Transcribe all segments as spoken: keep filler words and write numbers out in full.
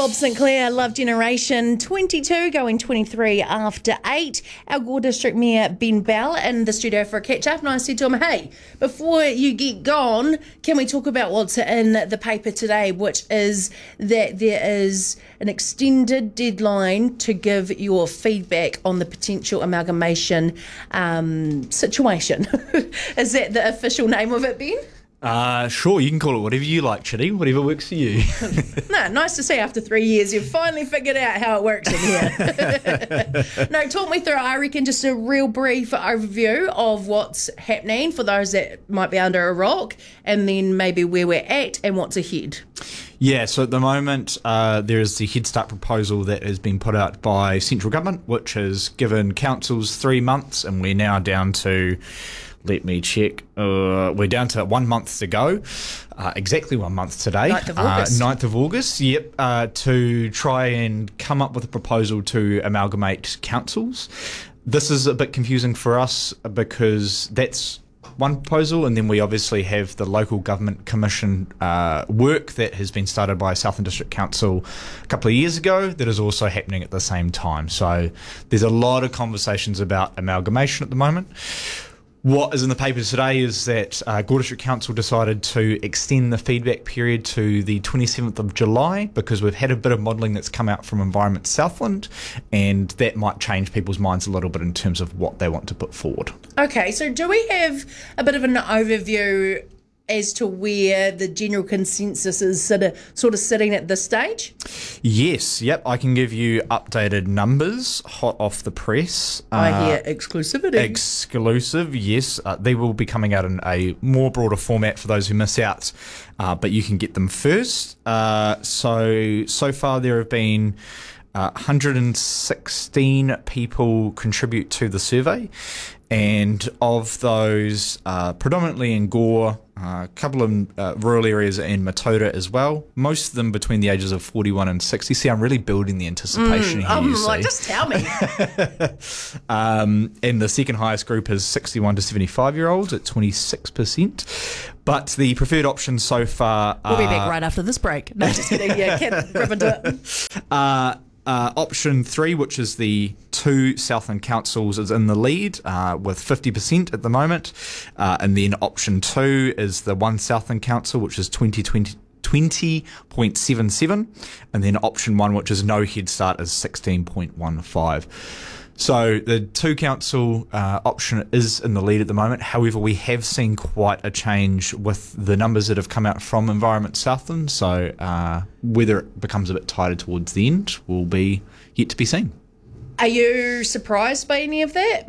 Bob Sinclair, Love Generation, twenty-two going twenty-three after eight. Our Gore District Mayor Ben Bell in the studio for a catch-up, and I said to him, hey, before you get gone, can we talk about what's in the paper today, which is that there is an extended deadline to give your feedback on the potential amalgamation um, situation. Is that the official name of it, Ben? Uh, sure, you can call it whatever you like, Chitty, whatever works for you. No, nice to see after three years you've finally figured out how it works in here. No, talk me through, I reckon, just a real brief overview of what's happening for those that might be under a rock, and then maybe where we're at and what's ahead. Yeah, so at the moment uh, there is the Head Start proposal that has been put out by central government, which has given councils three months, and we're now down to... Let me check. Uh, we're down to one month to go. Uh, exactly one month today. ninth of August. Uh, ninth of August, yep. Uh, to try and come up with a proposal to amalgamate councils. This is a bit confusing for us because that's one proposal, and then we obviously have the Local Government Commission uh, work that has been started by Southland District Council a couple of years ago that is also happening at the same time. So there's a lot of conversations about amalgamation at the moment. What is in the paper today is that uh, Gore District Council decided to extend the feedback period to the twenty-seventh of July because we've had a bit of modelling that's come out from Environment Southland, and that might change people's minds a little bit in terms of what they want to put forward. Okay, so do we have a bit of an overview as to where the general consensus is sort of, sort of sitting at this stage? Yes, yep, I can give you updated numbers, hot off the press. I uh, hear exclusivity. Exclusive, yes. Uh, they will be coming out in a more broader format for those who miss out, uh, but you can get them first. Uh, so, so far there have been uh, one hundred sixteen people contribute to the survey, and of those, uh, predominantly in Gore, Uh, a couple of uh, rural areas in Matoda as well. Most of them between the ages of forty-one and sixty. See, I'm really building the anticipation mm, here. I'm you like, see. just tell me. um, and the second highest group is sixty-one to seventy-five year olds at twenty-six percent. But the preferred options so far are... We'll be back right after this break. No, just kidding. Yeah, can't rip into it. Uh, Uh, option three, which is the two Southland councils, is in the lead uh, with fifty percent at the moment. Uh, and then option two is the one Southland council, which is twenty point seven seven. And then option one, which is no Head Start, is sixteen point one five. So the two council uh, option is in the lead at the moment. However, we have seen quite a change with the numbers that have come out from Environment Southland. So uh, whether it becomes a bit tighter towards the end will be yet to be seen. Are you surprised by any of that?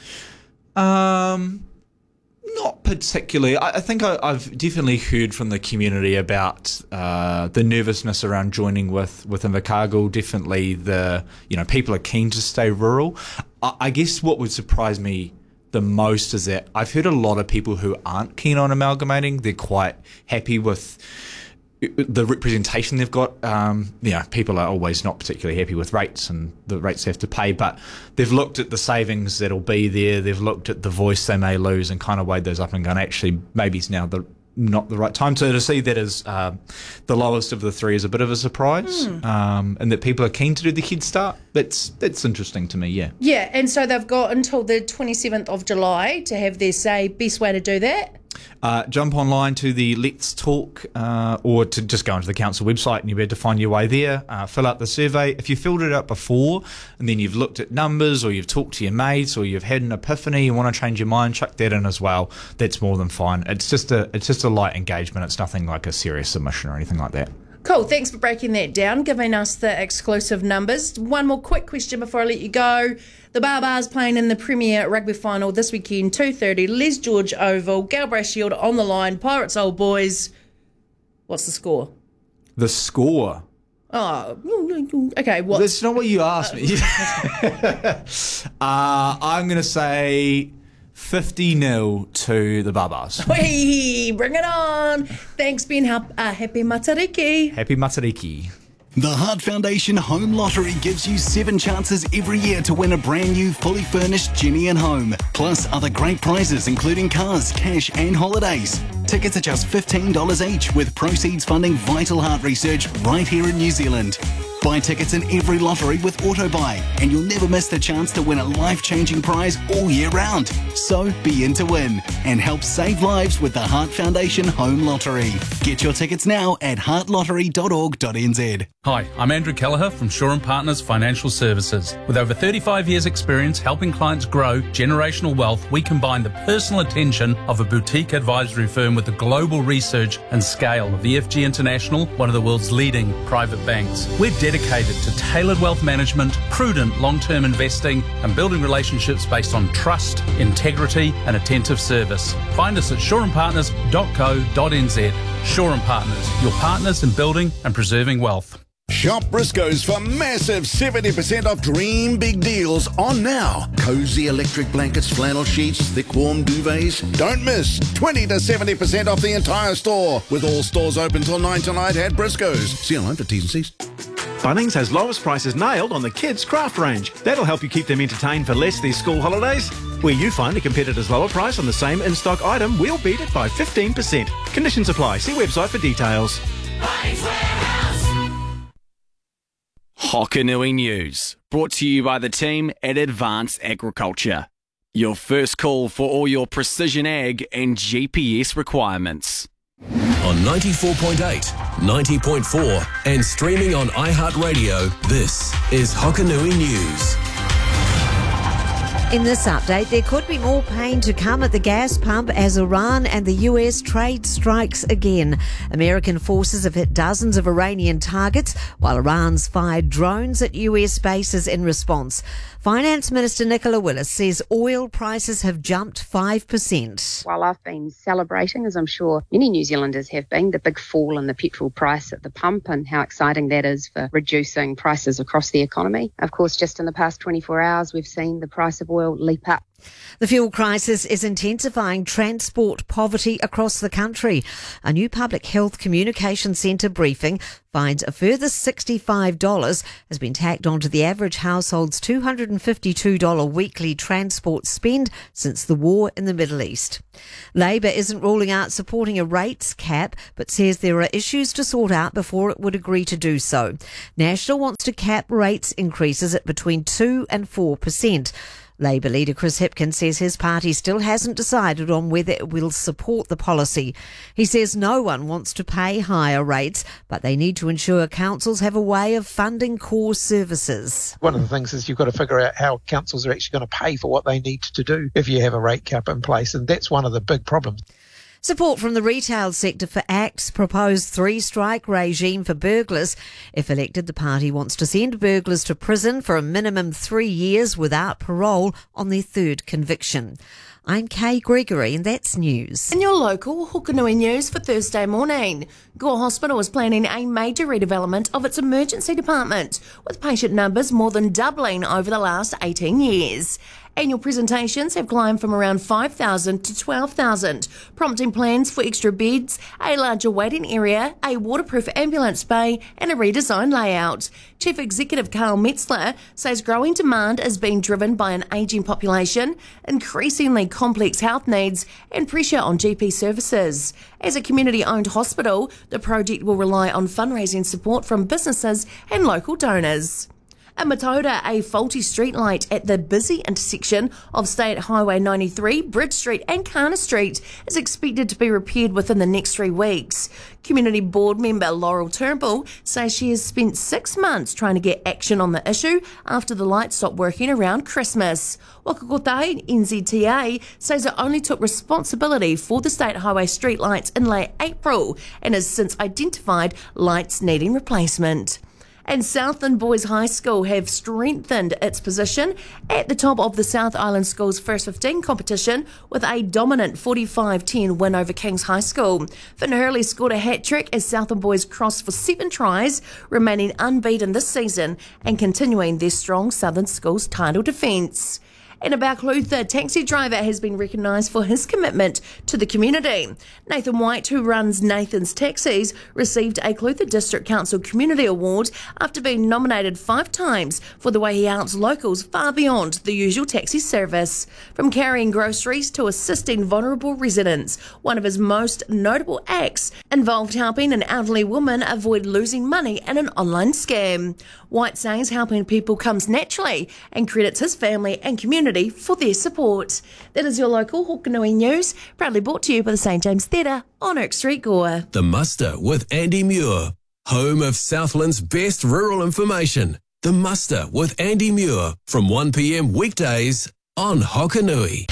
Um, not particularly. I, I think I, I've definitely heard from the community about uh, the nervousness around joining with with Invercargill. Definitely, the you know people are keen to stay rural. I, I guess what would surprise me the most is that I've heard a lot of people who aren't keen on amalgamating. They're quite happy with the representation they've got. Um, you know, people are always not particularly happy with rates and the rates they have to pay, but they've looked at the savings that'll be there. They've looked at the voice they may lose and kind of weighed those up and gone, actually, maybe it's now the not the right time. So to see that as uh, the lowest of the three is a bit of a surprise, mm. um, and that people are keen to do the Head Start. That's that's interesting to me. Yeah. Yeah, and so they've got until the twenty-seventh of July to have their say. Best way to do that? Uh, jump online to the Let's Talk uh, or to just go onto the council website and you'll be able to find your way there. Uh, fill out the survey. If you filled it out before and then you've looked at numbers or you've talked to your mates or you've had an epiphany, you want to change your mind, chuck that in as well. That's more than fine. It's just a it's just a light engagement. It's nothing like a serious submission or anything like that. Cool, thanks for breaking that down, giving us the exclusive numbers. One more quick question before I let you go. The Barbars playing in the Premier Rugby Final this weekend, two thirty, Les George Oval, Galbraith Shield on the line, Pirates Old Boys. What's the score? The score? Oh, okay. What? That's not what you asked me. uh, I'm going to say fifty nil to the Barbars. Hey, bring it on. Thanks, Ben. Uh, happy Matariki. Happy Matariki. The Heart Foundation Home Lottery gives you seven chances every year to win a brand new, fully furnished Jenny and home. Plus other great prizes including cars, cash and holidays. Tickets are just fifteen dollars each, with proceeds funding vital heart research right here in New Zealand. Buy tickets in every lottery with AutoBuy and you'll never miss the chance to win a life-changing prize all year round. So be in to win and help save lives with the Heart Foundation Home Lottery. Get your tickets now at heart lottery dot org dot n z. Hi, I'm Andrew Kelleher from Shaw and Partners Financial Services. With over thirty-five years experience helping clients grow generational wealth, we combine the personal attention of a boutique advisory firm with the global research and scale of E F G International, one of the world's leading private banks. We're dedicated to tailored wealth management, prudent long-term investing and building relationships based on trust, integrity and attentive service. Find us at shaw and partners dot co dot n z. Shaw and Partners, your partners in building and preserving wealth. Shop Briscoe's for massive seventy percent off dream big deals on now. Cozy electric blankets, flannel sheets, thick warm duvets. Don't miss twenty to seventy percent off the entire store, with all stores open till nine tonight at Briscoe's. See online for T's and C's. Bunnings has lowest prices nailed on the kids' craft range. That'll help you keep them entertained for less these school holidays. Where you find a competitor's lower price on the same in-stock item, we'll beat it by fifteen percent. Conditions apply. See website for details. Bunnings Warehouse. Hokanui News, brought to you by the team at Advanced Agriculture. Your first call for all your precision ag and G P S requirements. On ninety-four point eight, ninety point four and streaming on iHeartRadio, this is Hokanui News. In this update, there could be more pain to come at the gas pump as Iran and the U S trade strikes again. American forces have hit dozens of Iranian targets, while Iran's fired drones at U S bases in response. Finance Minister Nicola Willis says oil prices have jumped five percent. While I've been celebrating, as I'm sure many New Zealanders have been, the big fall in the petrol price at the pump and how exciting that is for reducing prices across the economy. Of course, just in the past twenty-four hours, we've seen the price of oil leap up. The fuel crisis is intensifying transport poverty across the country. A new Public Health Communication Centre briefing finds a further sixty-five dollars has been tacked onto the average household's two hundred fifty-two dollars weekly transport spend since the war in the Middle East. Labor isn't ruling out supporting a rates cap, but says there are issues to sort out before it would agree to do so. National wants to cap rates increases at between two and four percent. Labor leader Chris Hipkins says his party still hasn't decided on whether it will support the policy. He says no one wants to pay higher rates, but they need to ensure councils have a way of funding core services. One of the things is you've got to figure out how councils are actually going to pay for what they need to do if you have a rate cap in place, and that's one of the big problems. Support from the retail sector for ACT's proposed three-strike regime for burglars. If elected, the party wants to send burglars to prison for a minimum three years without parole on their third conviction. I'm Kay Gregory, and that's news. In your local Hokanui News for Thursday morning, Gore Hospital is planning a major redevelopment of its emergency department, with patient numbers more than doubling over the last eighteen years. Annual presentations have climbed from around five thousand to twelve thousand, prompting plans for extra beds, a larger waiting area, a waterproof ambulance bay and a redesigned layout. Chief Executive Carl Metzler says growing demand is being driven by an ageing population, increasingly complex health needs and pressure on G P services. As a community-owned hospital, the project will rely on fundraising support from businesses and local donors. In Matoda, a faulty streetlight at the busy intersection of State Highway ninety-three, Bridge Street and Kana Street is expected to be repaired within the next three weeks. Community Board member Laurel Turnbull says she has spent six months trying to get action on the issue after the light stopped working around Christmas. Wakakotai N Z T A says it only took responsibility for the State Highway streetlights in late April and has since identified lights needing replacement. And Southland Boys High School have strengthened its position at the top of the South Island School's First fifteen competition with a dominant forty-five ten win over Kings High School. Finn Hurley scored a hat-trick as Southland Boys crossed for seven tries, remaining unbeaten this season and continuing their strong Southern Schools title defence. And a Balclutha taxi driver has been recognised for his commitment to the community. Nathan White, who runs Nathan's Taxis, received a Clutha District Council Community Award after being nominated five times for the way he helps locals far beyond the usual taxi service. From carrying groceries to assisting vulnerable residents, one of his most notable acts involved helping an elderly woman avoid losing money in an online scam. White says helping people comes naturally and credits his family and community for their support. That is your local Hokanui News, proudly brought to you by the Saint James Theatre on Oak Street, Gore. The Muster with Andy Muir, home of Southland's best rural information. The Muster with Andy Muir from one p m weekdays on Hokanui.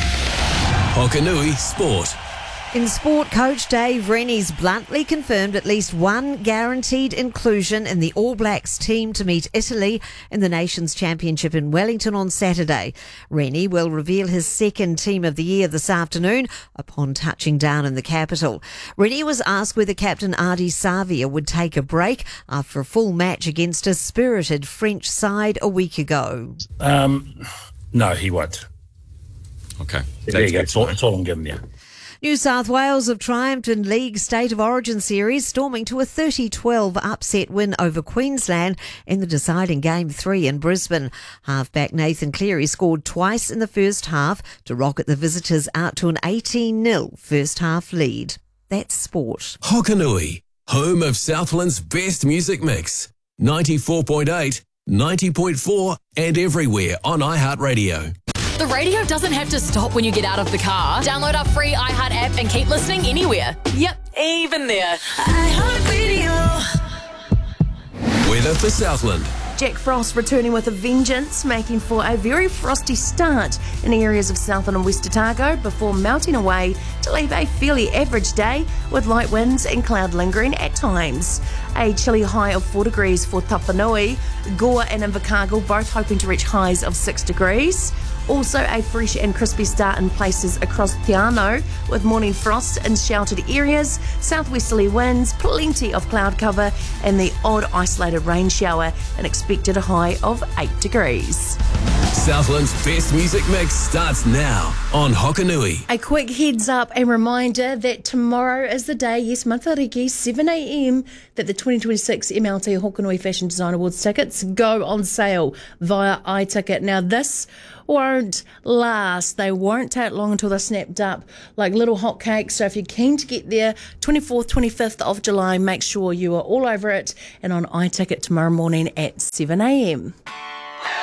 Hokanui Sport. In sport, coach Dave Rennie's bluntly confirmed at least one guaranteed inclusion in the All Blacks team to meet Italy in the Nations Championship in Wellington on Saturday. Rennie will reveal his second team of the year this afternoon upon touching down in the capital. Rennie was asked whether captain Adi Savia would take a break after a full match against a spirited French side a week ago. Um, no, he won't. Okay. There you go. That's all, that's all I'm giving you. New South Wales have triumphed in League State of Origin series, storming to a thirty twelve upset win over Queensland in the deciding Game three in Brisbane. Halfback Nathan Cleary scored twice in the first half to rocket the visitors out to an eighteen nil first half lead. That's sport. Hokanui, home of Southland's best music mix. ninety-four point eight, ninety point four and everywhere on iHeartRadio. The radio doesn't have to stop when you get out of the car. Download our free iHeart app and keep listening anywhere. Yep, even there. iHeartRadio. Weather for Southland. Jack Frost returning with a vengeance, making for a very frosty start in areas of Southland and West Otago before melting away to leave a fairly average day with light winds and cloud lingering at times. A chilly high of four degrees for Tapanui, Gore and Invercargill both hoping to reach highs of six degrees. Also a fresh and crispy start in places across Te Anau with morning frost in sheltered areas, southwesterly winds, plenty of cloud cover and the odd isolated rain shower, an expected high of eight degrees. Southland's best music mix starts now on Hokanui. A quick heads up and reminder that tomorrow is the day, yes, Matariki, seven a m, that the twenty twenty-six M L T Hokanui Fashion Design Awards tickets go on sale via iTicket. Now this won't last. They won't take long until they're snapped up like little hotcakes. So if you're keen to get there, twenty-fourth, twenty-fifth of July, make sure you are all over it and on iTicket tomorrow morning at seven a m.